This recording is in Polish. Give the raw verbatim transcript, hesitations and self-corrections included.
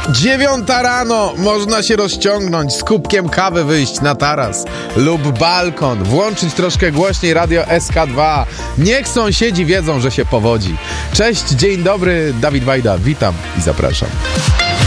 Dziewiąta rano, można się rozciągnąć, z kubkiem kawy wyjść na taras lub balkon, włączyć troszkę głośniej radio S K dwa. Niech sąsiedzi wiedzą, że się powodzi. Cześć, dzień dobry, Dawid Wajda, witam i zapraszam.